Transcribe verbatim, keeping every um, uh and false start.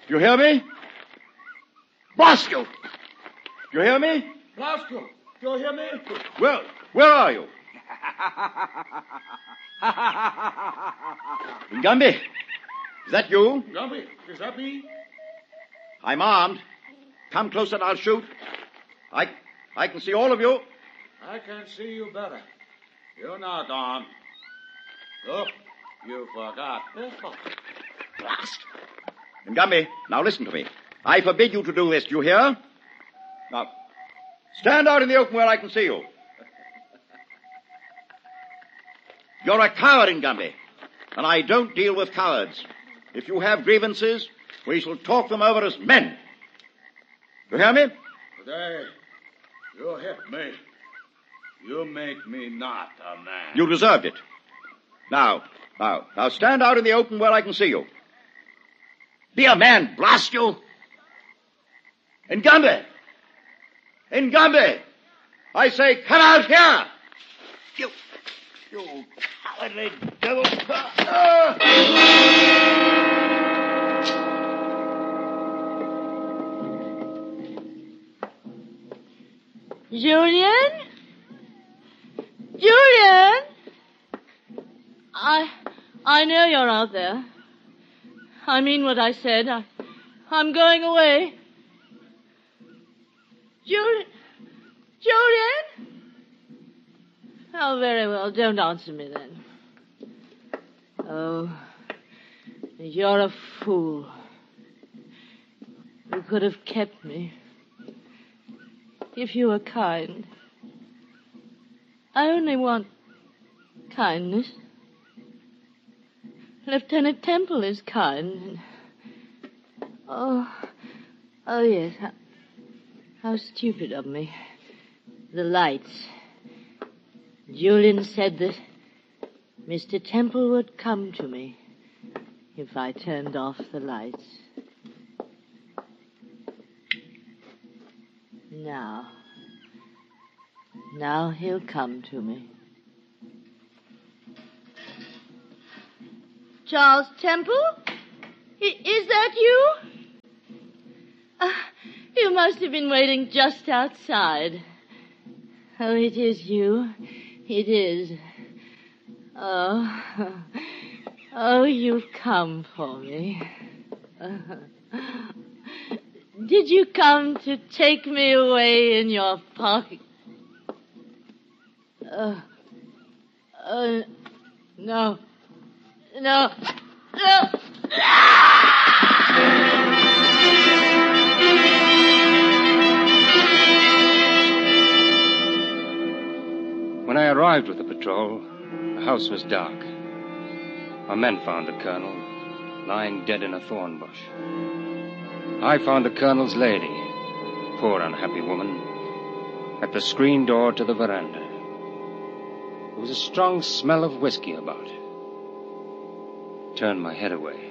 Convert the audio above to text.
You hear me? Blast you! You hear me? Blast you! You hear me? Well, where are you? Gumby, is that you? Gumby, is that me? I'm armed. Come closer and I'll shoot. I, I can see all of you. I can see you better. You're not armed. Look, you forgot. Blast. And Gumby, now listen to me. I forbid you to do this, do you hear? Now, stand out in the open where I can see you. You're a coward, Gumby, and I don't deal with cowards. If you have grievances, we shall talk them over as men. You hear me? Today, you hit me. You make me not a man. You deserved it. Now, now, now stand out in the open where I can see you. Be a man, blast you. Ngumbi! Ngumbi! I say, come out here! You, you cowardly devil. Uh. Julian? Julian? I, I know you're out there. I mean what I said. I, I'm going away. Julian? Julian? Oh, very well. Don't answer me then. Oh, you're a fool. You could have kept me. If you were kind. I only want kindness. Lieutenant Temple is kind. Oh, oh yes. How, how stupid of me. The lights. Julian said that Mister Temple would come to me if I turned off the lights. Now. Now he'll come to me. Charles Temple? I- is that you? Uh, you must have been waiting just outside. Oh, it is you. It is. Oh. Oh, you've come for me. Uh, did you come to take me away in your pocket? Uh, uh, no. No. No. When I arrived with the patrol, the house was dark. My men found the colonel lying dead in a thorn bush. I found the colonel's lady, poor unhappy woman, at the screen door to the veranda. There was a strong smell of whiskey about. Turned my head away.